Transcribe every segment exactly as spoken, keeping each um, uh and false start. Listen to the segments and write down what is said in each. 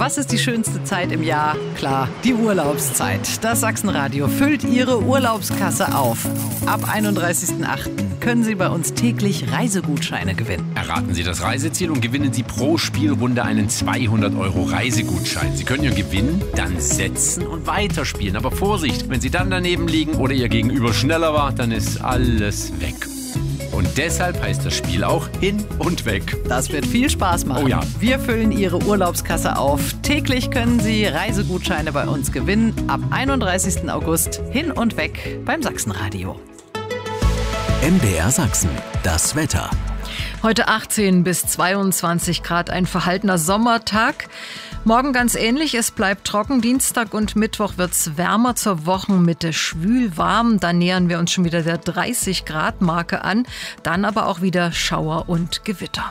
Was ist die schönste Zeit im Jahr? Klar, die Urlaubszeit. Das Sachsenradio füllt Ihre Urlaubskasse auf. Ab einunddreißigsten achten können Sie bei uns täglich Reisegutscheine gewinnen. Erraten Sie das Reiseziel und gewinnen Sie pro Spielrunde einen zweihundert Euro Reisegutschein. Sie können Ihren Gewinn dann setzen und weiterspielen. Aber Vorsicht, wenn Sie dann daneben liegen oder Ihr Gegenüber schneller war, dann ist alles weg. Und deshalb heißt das Spiel auch Hin und Weg. Das wird viel Spaß machen. Oh ja. Wir füllen Ihre Urlaubskasse auf. Täglich können Sie Reisegutscheine bei uns gewinnen. Ab einunddreißigsten August Hin und Weg beim Sachsenradio. M D R Sachsen, das Wetter. Heute achtzehn bis zweiundzwanzig Grad, ein verhaltener Sommertag. Morgen ganz ähnlich, es bleibt trocken. Dienstag und Mittwoch wird's wärmer, zur Wochenmitte schwül warm. Dann nähern wir uns schon wieder der dreißig Grad Marke an. Dann aber auch wieder Schauer und Gewitter.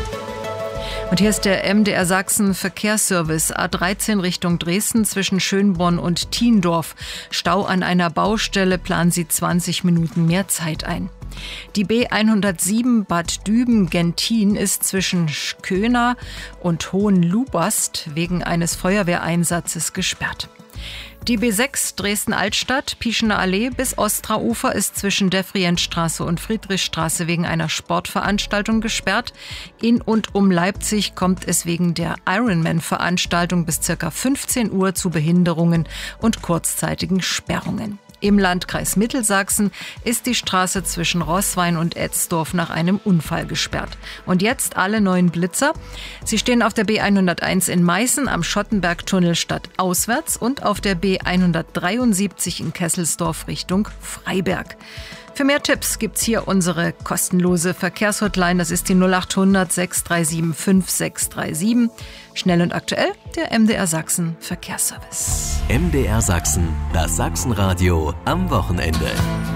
Und hier ist der M D R Sachsen Verkehrsservice. A dreizehn Richtung Dresden zwischen Schönborn und Thiendorf. Stau an einer Baustelle, planen Sie zwanzig Minuten mehr Zeit ein. Die B hundertsieben Bad Düben-Genthin ist zwischen Schköna und Hohenlubast wegen eines Feuerwehreinsatzes gesperrt. Die B sechs Dresden-Altstadt, Pieschener Allee bis Ostraufer ist zwischen Devrientstraße und Friedrichstraße wegen einer Sportveranstaltung gesperrt. In und um Leipzig kommt es wegen der Ironman-Veranstaltung bis ca. fünfzehn Uhr zu Behinderungen und kurzzeitigen Sperrungen. Im Landkreis Mittelsachsen ist die Straße zwischen Roßwein und Etzdorf nach einem Unfall gesperrt. Und jetzt alle neuen Blitzer. Sie stehen auf der B hunderteins in Meißen am Schottenbergtunnel stadtauswärts und auf der B hundertdreiundsiebzig in Kesselsdorf Richtung Freiberg. Für mehr Tipps gibt's hier unsere kostenlose Verkehrshotline. Das ist die null achthundert sechs drei sieben fünf sechs drei sieben. Schnell und aktuell, der M D R Sachsen Verkehrsservice. M D R Sachsen, das Sachsenradio am Wochenende.